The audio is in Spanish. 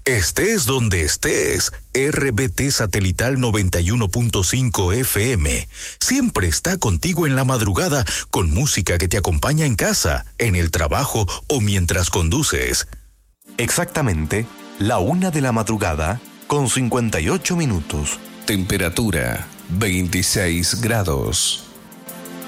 Estés donde estés, RBT Satelital 91.5 FM siempre está contigo en la madrugada con música que te acompaña en casa, en el trabajo o mientras conduces. Exactamente, 1:00 a.m, con 58 minutos. Temperatura 26 grados.